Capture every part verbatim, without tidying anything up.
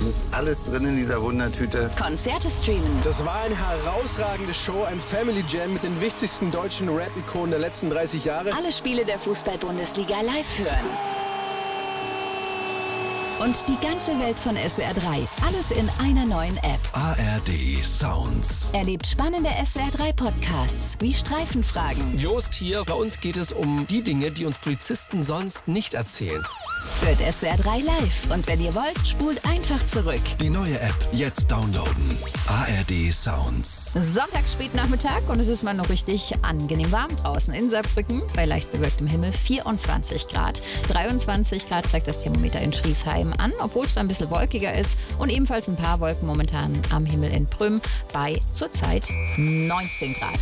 Es ist alles drin in dieser Wundertüte. Konzerte streamen. Das war eine herausragende Show, ein Family Jam mit den wichtigsten deutschen Rap-Ikonen der letzten dreißig Jahre. Alle Spiele der Fußball-Bundesliga live hören. Und die ganze Welt von S W R drei. Alles in einer neuen App. A R D Sounds. Erlebt spannende S W R drei Podcasts wie Streifenfragen. Jost hier. Bei uns geht es um die Dinge, die uns Polizisten sonst nicht erzählen. Hört S W R drei live. Und wenn ihr wollt, spult einfach zurück. Die neue App jetzt downloaden. A R D Sounds. Sonntag spätnachmittag und es ist mal noch richtig angenehm warm draußen in Saarbrücken. Bei leicht bewölktem Himmel vierundzwanzig Grad. dreiundzwanzig Grad zeigt das Thermometer in Schriesheim an, obwohl es da ein bisschen wolkiger ist. Und ebenfalls ein paar Wolken momentan am Himmel in Prüm bei zurzeit neunzehn Grad.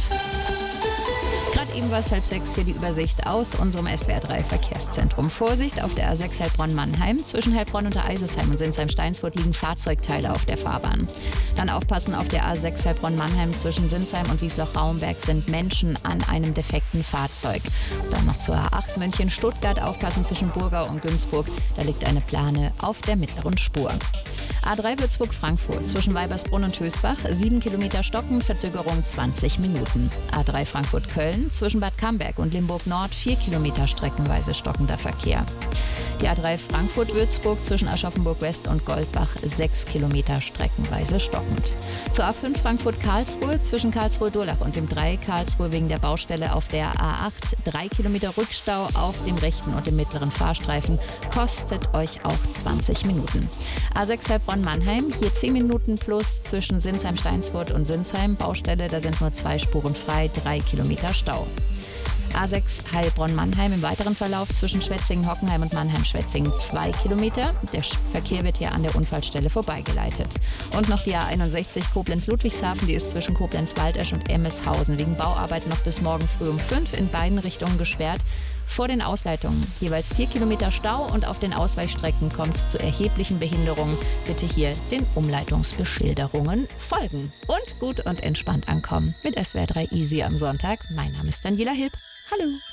Gerade eben war es halb sechs, hier die Übersicht aus unserem S W R drei Verkehrszentrum. Vorsicht auf der A sechs Heilbronn-Mannheim. Zwischen Heilbronn und der Eisesheim und Sinsheim-Steinsfurt liegen Fahrzeugteile auf der Fahrbahn. Dann aufpassen auf der A sechs Heilbronn-Mannheim. Zwischen Sinsheim und Wiesloch-Rauenberg sind Menschen an einem defekten Fahrzeug. Dann noch zur A acht München-Stuttgart. Aufpassen zwischen Burgau und Günzburg. Da liegt eine Plane auf der mittleren Spur. A drei Würzburg-Frankfurt. Zwischen Weibersbrunn und Hösbach. sieben Kilometer Stocken, Verzögerung zwanzig Minuten. A drei Frankfurt-Köln. Zwischen Bad Camberg und Limburg-Nord vier Kilometer streckenweise stockender Verkehr. Die A drei Frankfurt-Würzburg zwischen Aschaffenburg-West und Goldbach sechs Kilometer streckenweise stockend. Zur A fünf Frankfurt-Karlsruhe zwischen Karlsruhe-Durlach und dem Dreieck Karlsruhe wegen der Baustelle auf der A acht drei Kilometer Rückstau auf dem rechten und dem mittleren Fahrstreifen, kostet euch auch zwanzig Minuten. A sechs Heilbronn-Mannheim, hier zehn Minuten plus zwischen Sinsheim-Steinsfurt und Sinsheim, Baustelle, da sind nur zwei Spuren frei, drei Kilometer Stau. A sechs Heilbronn-Mannheim im weiteren Verlauf zwischen Schwetzingen-Hockenheim und Mannheim-Schwetzingen zwei Kilometer. Der Verkehr wird hier an der Unfallstelle vorbeigeleitet. Und noch die A einundsechzig Koblenz-Ludwigshafen, die ist zwischen Koblenz-Waldesch und Emmelshausen wegen Bauarbeit noch bis morgen früh um fünf in beiden Richtungen gesperrt. Vor den Ausleitungen jeweils vier Kilometer Stau und auf den Ausweichstrecken kommt es zu erheblichen Behinderungen. Bitte hier den Umleitungsbeschilderungen folgen. Und gut und entspannt ankommen mit S W R drei Easy am Sonntag. Mein Name ist Daniela Hilb. Hallo.